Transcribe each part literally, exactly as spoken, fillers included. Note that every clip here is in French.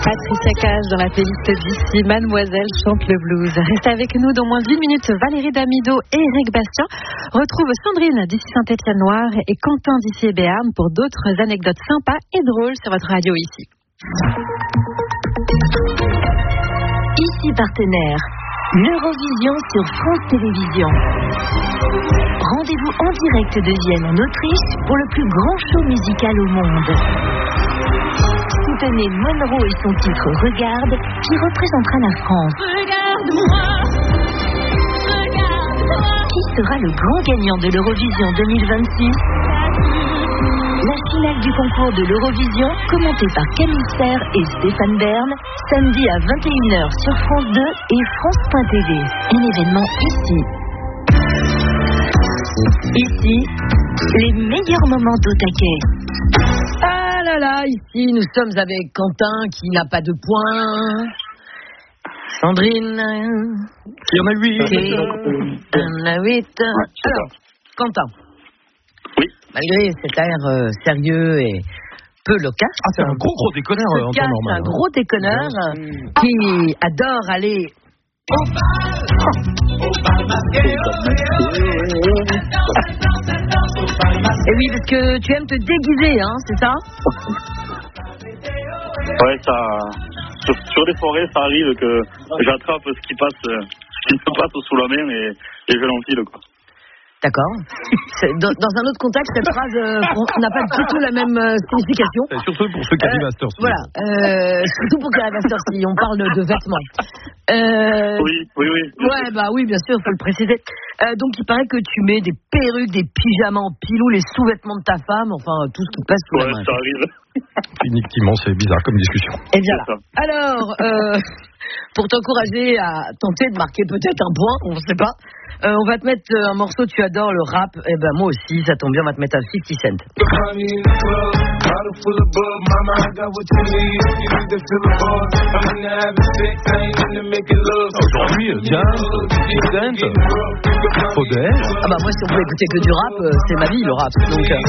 Patricia Cash dans la playlist d'ici, Mademoiselle chante le blues. Restez avec nous dans moins d'une minute. Valérie Damido et Eric Bastien retrouvent Sandrine d'ici Saint-Étienne-Noir et Quentin d'ici Béarn pour d'autres anecdotes sympas et drôles sur votre radio ici. Ici partenaire, l'Eurovision sur France Télévisions. Rendez-vous en direct de Vienne en Autriche pour le plus grand show musical au monde. Soutenez Monroe et son titre Regarde, qui représentera la France. Regarde-moi, regarde-moi. Qui sera le grand gagnant de l'Eurovision deux mille vingt-six? La finale du concours de l'Eurovision, commentée par Camille Serre et Stéphane Bern, samedi à vingt et une heures sur France deux et France point T V. Un événement ici. Ici, les meilleurs moments d'au taquet. Ah là là, ici nous sommes avec Quentin qui n'a pas de points, Sandrine qui en a huit, qui en a huit. Alors, Quentin. Oui. Malgré cet air euh, sérieux et peu loquace. Ah, c'est un gros gros déconneur Ce en gars, temps normal. c'est un gros déconneur mmh. qui adore aller au bal. Au bal masqué, Et oui, parce que tu aimes te déguiser, hein, c'est ça? Ouais, ça. Sur, sur les forêts, ça arrive que j'attrape ce qui passe, ce qui me passe sous la main et, et je l'enfile, quoi. D'accord. C'est, dans, dans un autre contexte, cette phrase euh, n'a pas du tout la même euh, signification. Et surtout pour ceux qui arrivent à cette heure-ci. Voilà. Euh, surtout pour qui arrivent à cette heure-ci. On parle de vêtements. Euh, oui, oui, oui. Ouais, bah oui, bien sûr, il faut le préciser. Euh, donc, il paraît que tu mets des perruques, des pyjamas en pilou, les sous-vêtements de ta femme, enfin, tout ce qui passe sous ouais, la main. Ça arrive. Effectivement, c'est bizarre comme discussion. Et bien là. Alors, euh, pour t'encourager à tenter de marquer peut-être un point, on ne sait pas. Euh, on va te mettre un morceau, tu adores le rap. Eh ben moi aussi, ça tombe bien, on va te mettre un fifty Cent. Aujourd'hui, bien, fifty Cent, Faudel. Ah bah moi, si on pouvait écouter que du rap, euh, c'est ma vie, le rap. Donc, euh...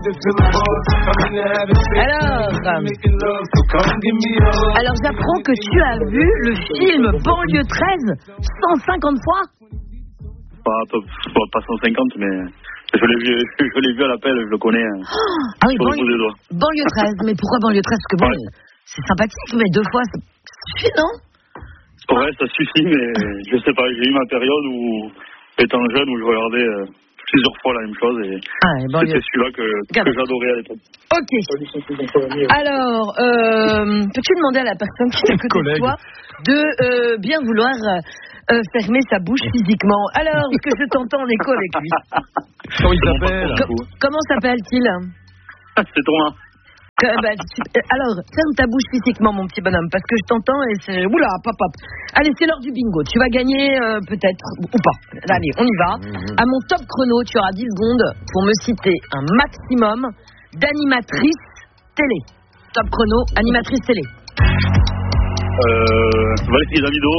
Alors, euh... alors j'apprends que tu as vu le film Banlieue treize cent cinquante fois. Pas, pas, pas cent cinquante, mais je l'ai vu, je l'ai vu à l'appel, je le connais. Ah oui, banlieue, banlieue treize. Mais pourquoi Banlieue treize? Parce que bon, ouais. C'est sympathique, mais deux fois, ça suffit, non? Ouais, ça suffit, mais je sais pas, j'ai eu ma période où, étant jeune, où je regardais euh, plusieurs fois la même chose et ah, c'était celui-là que, que j'adorais à l'époque. Ok. Alors, euh, peux-tu demander à la personne qui est à côté de toi de euh, bien vouloir euh, fermer sa bouche physiquement? Alors que je t'entends en écho avec lui. Comment il s'appelle? Com- Comment s'appelle-t-il? C'est Thomas. Que, bah, tu, alors, ferme ta bouche physiquement, mon petit bonhomme, parce que je t'entends et c'est... Oula, pop, pop. Allez, c'est l'heure du bingo. Tu vas gagner, euh, peut-être, ou pas. Allez, on y va. Mmh. À mon top chrono, tu auras dix secondes pour me citer un maximum d'animatrices télé. Top chrono, animatrice télé. Euh... Valérie Damido.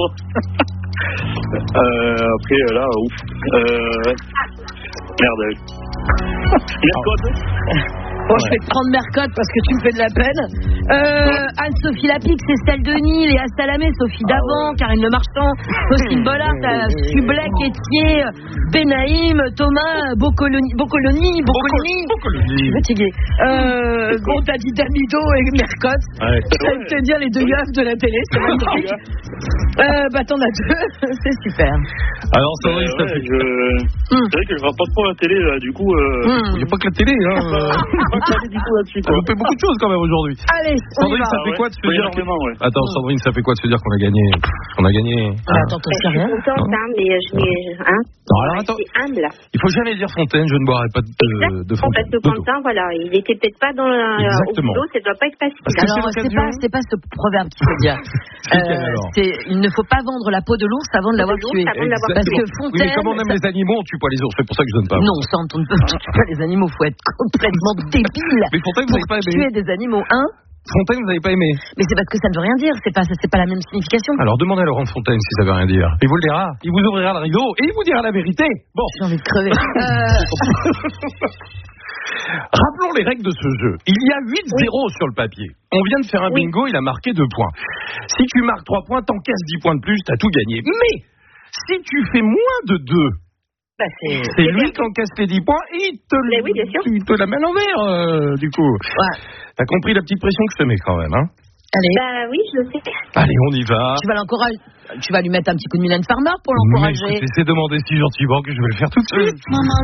euh, après, là, ouf. Euh... Merde. Mercotte. Bon, ouais. Je vais te prendre Mercotte parce que tu me fais de la peine. Euh, ouais. Anne-Sophie Lapic, Cécile Denis, Léa Salamé, Sophie ah, Davant, ouais. Karine Le Marchand, Faustine Bollard, Sublec, Etier, Benaïm, Thomas, Boccoloni, Boccoloni, Boccoloni. Je suis fatiguée. Euh, bon, t'as dit Damido et Mercotte. Ouais. Ça veut te dire les deux yeux de la télé, c'est magnifique. euh, bah, t'en as deux, c'est super. Alors, ça euh, ouais, fait... je... mm. C'est vrai que je vois pas trop la télé, là, du coup. Il euh... n'y mm. a pas que la télé, hein. Du tout là-dessus, on fait beaucoup de choses quand même aujourd'hui. Allez, Sandrine, ça fait quoi de se dire que... ouais. Attends, Sandrine, ça fait quoi de se dire qu'on a gagné? On a gagné. Ah, attends, t'en sais rien. Je suis contente, hein, mais je vais. Hein, non, alors attends. Humble. Il faut jamais dire Fontaine, je ne boirai pas de, de, de Fontaine. Parce que Quentin, voilà, il était peut-être pas dans le, au boulot, ça doit pas être facile. Alors, c'est, c'est pas, c'est pas ce proverbe qu'il faut dire. c'est euh, c'est, il ne faut pas vendre la peau de l'ours avant de l'avoir tué. Parce que Fontaine. Oui, mais comme on aime les animaux, on tue pas les ours, c'est pour ça que je donne pas. Non, ça, on ne tue pas les animaux, faut être complètement débile. Mais Fontaine, vous n'avez pas aimé. Tuer des animaux, hein? Fontaine, vous n'avez pas aimé. Mais c'est parce que ça ne veut rien dire, c'est pas, c'est pas la même signification. Alors demandez à Laurent Fontaine si ça veut rien dire. Il vous le dira, il vous ouvrira le rideau et il vous dira la vérité. Bon. J'ai envie de crever. euh... Rappelons les règles de ce jeu. Il y a huit zéro oui. sur le papier. On vient de faire un oui. bingo, il a marqué deux points. Si tu marques trois points, t'encaisses dix points de plus, t'as tout gagné. Mais, si tu fais moins de deux, bah c'est, c'est lui bien. qui encaisse les dix points et il te, oui, il te la met à l'envers, euh, du coup. Ouais. T'as compris la petite pression que je te mets quand même, hein? Allez. Bah oui, je le sais. Allez, on y va. Tu vas l'encourager. Tu vas lui mettre un petit coup de Mylène Farmer pour l'encourager. Mais écoutez, c'est demandé si gentiment que je vais le faire tout de suite.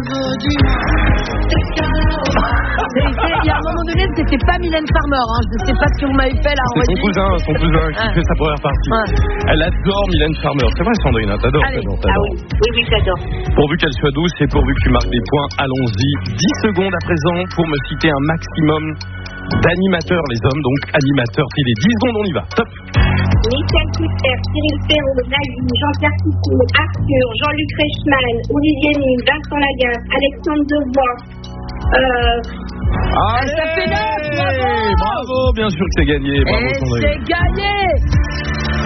Il y a un moment donné, c'était pas Mylène Farmer. Hein. Je ne sais pas ce que vous m'avez fait là. C'est son cousin, son cousin qui ah. fait sa première partie. Ah. Elle adore Mylène Farmer. C'est vrai, Sandrine, hein, t'adores. Allez. t'adores, t'adores. Ah oui, oui, oui, j'adore. Pourvu qu'elle soit douce et pourvu que tu marques des points, allons-y. dix secondes à présent pour me citer un maximum d'animateurs, les hommes, donc animateurs télé. dix secondes, on y va. Top. Michel Couster, Cyril Perrault, Nagui, Jean-Pierre Coucou, Arthur, Jean-Luc Reichmann, Olivier Mine, Vincent Lagaffe, Alexandre Devoix. Euh... Allez, ça fait neuf, bravo, bravo, bien sûr que c'est gagné. Bravo, Sandrine. C'est gagné.